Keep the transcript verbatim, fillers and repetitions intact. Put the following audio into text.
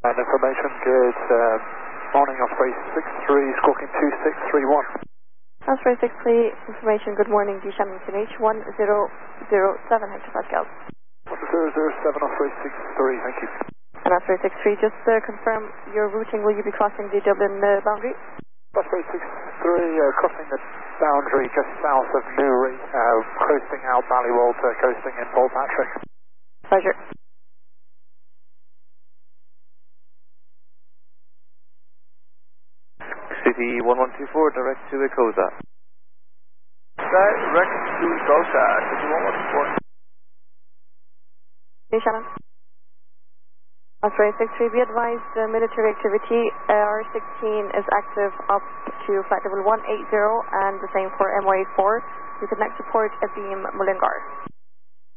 And information, good uh, morning, Osprey six three, squawking two six three one. Osprey six three, information, good morning, D Shannon Q H one zero zero seven hectopascals. one zero zero seven, Osprey six three, thank you. And Osprey six three, just uh, confirm your routing, will you be crossing the Dublin uh, boundary? Osprey six three, uh, crossing the boundary just south of Newry, uh, coasting out Ballywalter, coasting in Paul Patrick. Pleasure. City one one two four, direct to Ecosa. Direct to Ecosa, City one one two four. D Shannon. Osprey six three, be advised, uh, military activity, R sixteen is active up to flight level one eighty and the same for M Y eighty-four. You can next report at Beam Mullingar.